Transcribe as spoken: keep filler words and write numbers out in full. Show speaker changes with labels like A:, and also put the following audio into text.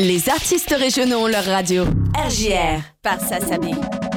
A: Les artistes régionaux ont leur radio. R J R par Sassabé.